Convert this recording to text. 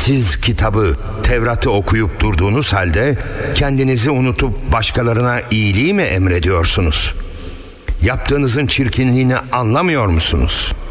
Siz kitabı, Tevrat'ı okuyup durduğunuz halde kendinizi unutup başkalarına iyiliği mi emrediyorsunuz? Yaptığınızın çirkinliğini anlamıyor musunuz?